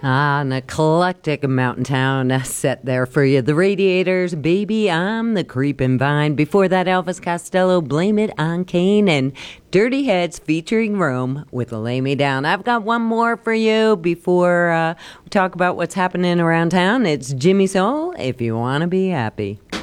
An eclectic mountain town set there for you. The Radiators, Baby, I'm the Creeping Vine. Before that, Elvis Costello, Blame It on Kane, and Dirty Heads featuring Rome with Lay Me Down. I've got one more for you before we talk about what's happening around town. It's Jimmy Soul, If You Want to Be Happy.